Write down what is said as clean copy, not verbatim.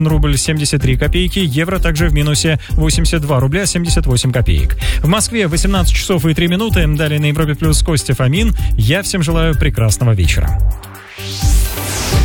рубль 73 копейки, евро также в минусе 82 рубля 78 копеек. В Москве 18 часов и 3 минуты. Далее на Европе Плюс Костя Фомин. Я всем желаю прекрасного вечера.